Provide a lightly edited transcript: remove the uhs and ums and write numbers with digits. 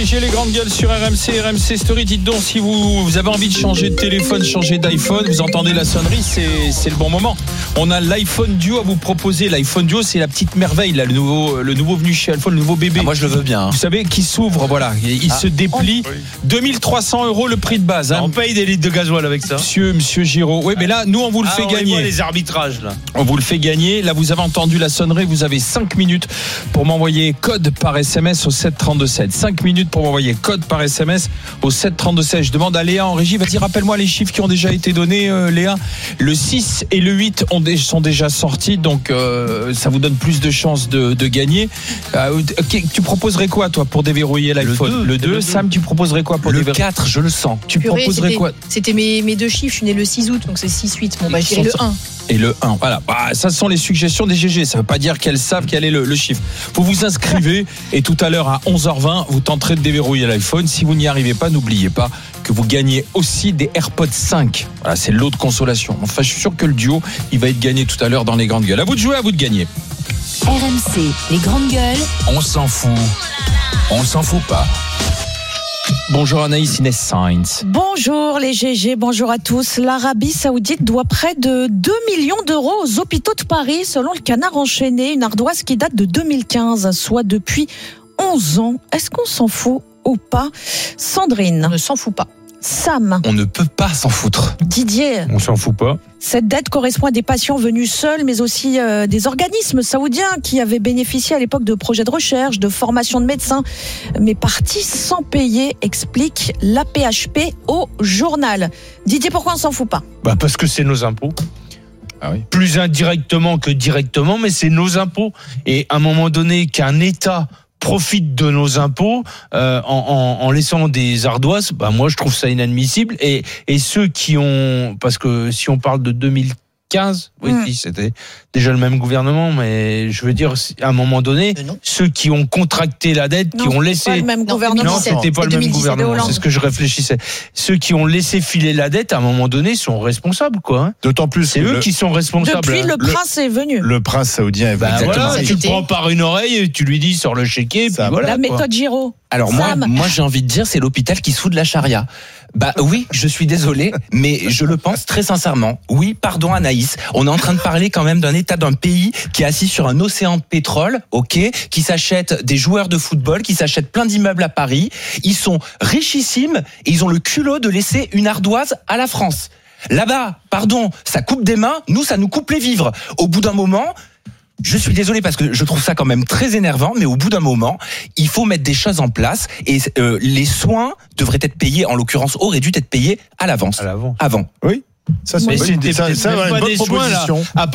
J'ai les grandes gueules sur RMC Story. Dites donc, si vous avez envie de changer de téléphone, changer d'iPhone, vous entendez la sonnerie, c'est le bon moment. On a l'iPhone Duo à vous proposer. L'iPhone Duo, c'est la petite merveille, là, le nouveau venu chez iPhone, le nouveau bébé. Ah, moi je le veux bien. Vous savez, qui s'ouvre, voilà, il se déplie. 2300 € le prix de base. On paye des litres de gasoil avec ça. Monsieur Giraud. Oui, mais là, nous, on vous le fait gagner. On voit les arbitrages, là. On vous le fait gagner. Là, vous avez entendu la sonnerie. Vous avez 5 minutes pour m'envoyer code par SMS au 732-7. 5 minutes pour m'envoyer code par SMS au 732-7. Je demande à Léa en régie. Vas-y, rappelle-moi les chiffres qui ont déjà été donnés, Léa. Le 6 et le 8 sont déjà sortis. Donc, ça vous donne plus de chances de gagner. Tu proposerais quoi, toi, pour déverrouiller l'iPhone? Le 2. Sam, tu proposerais quoi pour déverrouiller? Le 4, je le sens. Tu proposerais quoi? C'était mes deux chiffres. Je suis né le 6 août, donc c'est 6-8. Bon, je dirais le 1. Et le 1, voilà. Ça, ce sont les suggestions des GG. Ça ne veut pas dire qu'elles savent quel est le chiffre. Vous vous inscrivez et tout à l'heure à 11h20, vous tenterez de déverrouiller l'iPhone. Si vous n'y arrivez pas, n'oubliez pas que vous gagnez aussi des AirPods 5. Voilà, c'est l'eau de consolation. Enfin, je suis sûr que le duo, il va être gagné tout à l'heure dans les grandes gueules. À vous de jouer, à vous de gagner. RMC, les grandes gueules. On s'en fout. On s'en fout pas. Bonjour Anaïs Inès Sainz. Bonjour les GG, bonjour à tous. L'Arabie Saoudite doit près de 2 millions d'euros aux hôpitaux de Paris, selon le Canard enchaîné, une ardoise qui date de 2015, soit depuis 11 ans. Est-ce qu'on s'en fout ou pas? Sandrine. On ne s'en fout pas. Sam. On ne peut pas s'en foutre. Didier. On s'en fout pas. Cette dette correspond à des patients venus seuls, mais aussi des organismes saoudiens qui avaient bénéficié à l'époque de projets de recherche, de formation de médecins, mais partis sans payer, explique l'APHP au journal. Didier, pourquoi on s'en fout pas? Parce que c'est nos impôts. Ah oui. Plus indirectement que directement, mais c'est nos impôts. Et à un moment donné, qu'un État profite de nos impôts en laissant des ardoises, moi je trouve ça inadmissible. Et ceux qui ont, parce que si on parle de 2015, oui, c'était déjà le même gouvernement, mais je veux dire, à un moment donné, ceux qui ont contracté la dette, qui ont laissé... Pas le même gouvernement. Non, c'était pas le même gouvernement, c'est ce que je réfléchissais. Ceux qui ont laissé filer la dette, à un moment donné, sont responsables, quoi. Hein. D'autant plus c'est eux qui sont responsables. Depuis, le prince est venu. Le prince saoudien est venu. Voilà, tu le prends par une oreille, tu lui dis sur le chéquier, puis voilà. La méthode Giraud. Alors moi j'ai envie de dire, c'est l'hôpital qui se fout de la charia. Oui, je suis désolé, mais je le pense très sincèrement. Oui, pardon Anaïs, on est en train de parler quand même d'un état d'un pays qui est assis sur un océan de pétrole, qui s'achète des joueurs de football, qui s'achète plein d'immeubles à Paris. Ils sont richissimes et ils ont le culot de laisser une ardoise à la France. Là-bas, pardon, ça coupe des mains, nous ça nous coupe les vivres. Au bout d'un moment... Je suis désolé parce que je trouve ça quand même très énervant, mais au bout d'un moment, il faut mettre des choses en place et les soins devraient être payés, en l'occurrence auraient dû être payés à l'avance. Avant. Oui, ça c'est une bonne proposition.